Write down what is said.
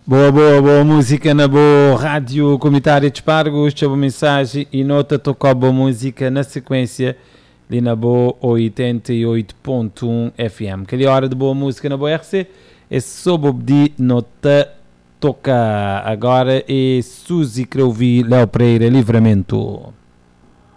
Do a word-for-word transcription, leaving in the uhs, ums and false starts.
Boa, boa, boa música na boa rádio comunitária de Espargos, boa mensagem e nota tocou boa música na sequência ali na boa oitenta e oito ponto um F M. Aquela hora de boa música na boa R C é sob de nota toca agora é Suzy Creuvi Léo Pereira Livramento.